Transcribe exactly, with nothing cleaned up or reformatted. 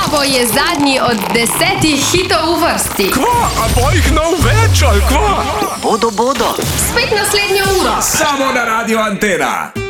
Bobo je zadnji od desetih hitov v vrsti. Kva, a bo jih nov več, ali kva? Bodo, bodo. Spet naslednjo uro. Samo na Radio Antena.